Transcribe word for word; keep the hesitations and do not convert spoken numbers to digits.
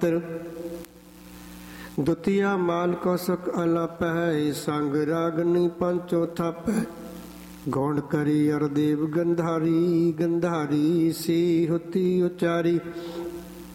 ਦੁਤੀਆ ਮਾਲ ਕੋ ਸੁਖ ਅਲਾਪੈ, ਸੰਗ ਰਾਗਨੀ ਪੰਚੋ ਥਾਪੈ। ਗੌਣ ਕਰੀ ਅਰ ਦੇਵ ਗੰਧਾਰੀ, ਗੰਧਾਰੀ ਸੀ ਹੁਤੀ ਉਚਾਰੀ।